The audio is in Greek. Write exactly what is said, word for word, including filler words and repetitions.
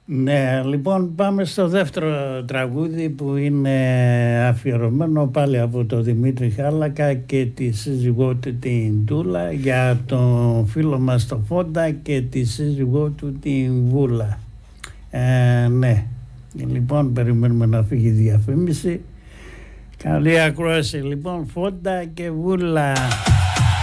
Ναι, λοιπόν πάμε στο δεύτερο τραγούδι που είναι αφιερωμένο πάλι από τον Δημήτρη Χάλακα και τη σύζυγό του την Τούλα, για τον φίλο μας το Φόντα και τη σύζυγό του την Βούλα. Ε, ναι, λοιπόν περιμένουμε να φύγει η διαφήμιση. Καλή ακρόαση λοιπόν, Φόντα και Βούλα.